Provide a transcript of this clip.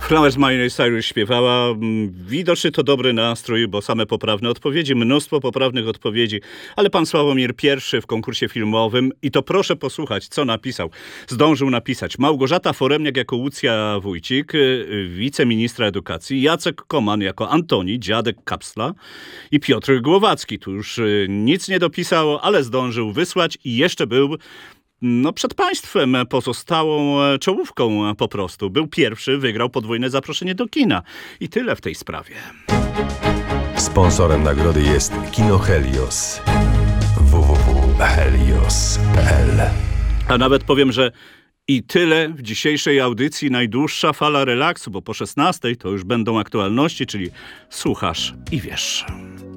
Flowers Miley Cyrus śpiewała. Widocznie to dobry nastrój, bo same poprawne odpowiedzi, mnóstwo poprawnych odpowiedzi. Ale pan Sławomir I w konkursie filmowym, i to proszę posłuchać, co napisał. Zdążył napisać: Małgorzata Foremniak jako Łucja Wójcik, wiceministra edukacji, Jacek Koman jako Antoni, dziadek Kapsla, i Piotr Głowacki. Tu już nic nie dopisał, ale zdążył wysłać i jeszcze był przed państwem, pozostałą czołówką po prostu. Był pierwszy, wygrał podwójne zaproszenie do kina. I tyle w tej sprawie. Sponsorem nagrody jest Kino Helios. www.helios.pl. A nawet powiem, że i tyle w dzisiejszej audycji. Najdłuższa fala relaksu, bo po 16 to już będą aktualności, czyli słuchasz i wiesz.